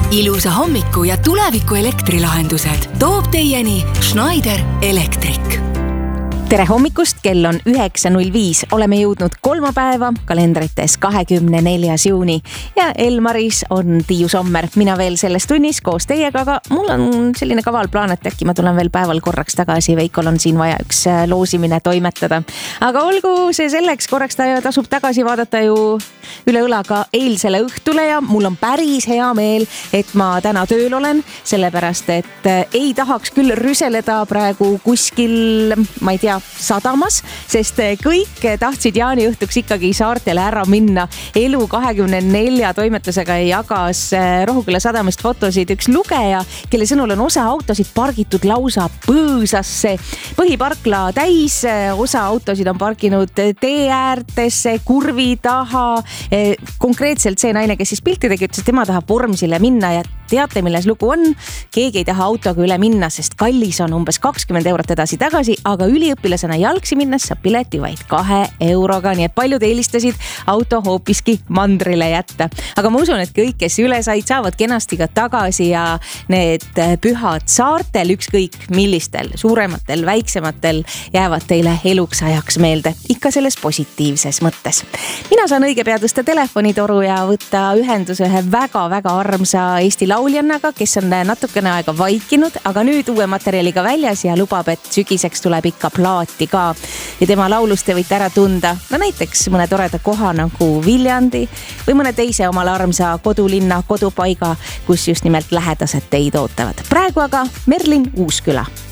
ilusa hommiku ja tuleviku elektrilahendused toob teieni Schneider Electric. Tere hommikust, kell on 9.05. Oleme jõudnud kolmapäeva, kalendrites 24. juuni ja Elmaris on Tiiu Sommer. Mina veel selles tunnis koos teiega, aga mul on selline kaval plaan, et äkki ma tulen veel päeval korraks tagasi. Veikol on siin vaja üks loosimine toimetada. Aga olgu see selleks, korraks tasub tagasi vaadata ju üle õlaga eilsele õhtule ja mul on päris hea meel, et ma täna tööl olen, sellepärast et ei tahaks küll rüseleda praegu kuskil, ma ei tea, sadamas, sest kõik tahtsid jaaniõhtuks ikkagi saartele ära minna. Elu24 toimetusega jagas Rohuküla sadamast fotosid üks lugeja, kelle sõnul on osa autosid pargitud lausa põõsasse. Põhiparkla täis, osa autosid on parkinud tee äärtesse, kurvi taha. Konkreetselt see naine, kes siis pilti tegi, ütles, et tema tahab Vormsile minna ja teate, milles lugu on? Keegi ei taha autoga üle minna, sest kallis on umbes 20 eurot edasi-tagasi, aga üliõpilasena jalgsi minnes saab pileti vaid 2 euroga, nii et paljud eelistasid auto hoopiski mandrile jätta. Aga ma usun, et kõik, kes üle said, saavad kenasti ka tagasi ja need pühad saartel, ükskõik millistel, suurematel, väiksematel, jäävad teile eluks ajaks meelde, ikka selles positiivses mõttes. Mina saan õige pea tõsta telefonitoru ja võtta ühenduse ühe väga-väga armsa Eesti lauljannaga, kes on natukene aega vaikinud, aga nüüd uue materjaliga väljas ja lubab, et sügiseks tuleb ikka plaati ka. Ja tema laulust te võite ära tunda, no näiteks mõne toreda koha nagu Viljandi või mõne teise omal armsa kodulinna, kodupaiga, kus just nimelt lähedased teid ootavad. Praegu aga Merlin Uusküla.